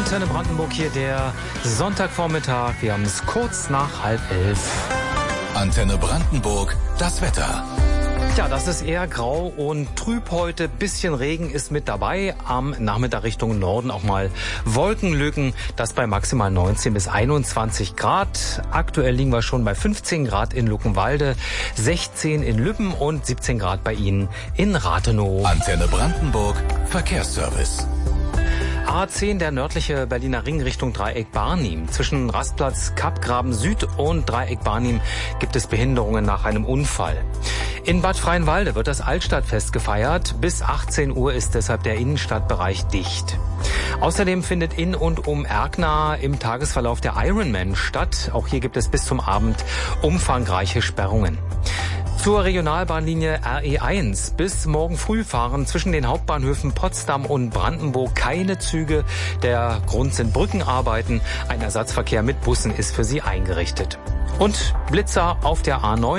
Antenne Brandenburg hier, der Sonntagvormittag. Wir haben es kurz nach 10:30. Antenne Brandenburg, das Wetter. Ja, das ist eher grau und trüb heute. Bisschen Regen ist mit dabei. Am Nachmittag Richtung Norden auch mal Wolkenlücken. Das bei maximal 19 bis 21 Grad. Aktuell liegen wir schon bei 15 Grad in Luckenwalde, 16 in Lübben und 17 Grad bei Ihnen in Rathenow. Antenne Brandenburg, Verkehrsservice. A10, der nördliche Berliner Ring Richtung Dreieck Barnim. Zwischen Rastplatz Kappgraben Süd und Dreieck Barnim gibt es Behinderungen nach einem Unfall. In Bad Freienwalde wird das Altstadtfest gefeiert. Bis 18 Uhr ist deshalb der Innenstadtbereich dicht. Außerdem findet in und um Erkner im Tagesverlauf der Ironman statt. Auch hier gibt es bis zum Abend umfangreiche Sperrungen. Zur Regionalbahnlinie RE1 bis morgen früh fahren zwischen den Hauptbahnhöfen Potsdam und Brandenburg keine Züge. Der Grund sind Brückenarbeiten. Ein Ersatzverkehr mit Bussen ist für sie eingerichtet. Und Blitzer auf der A9.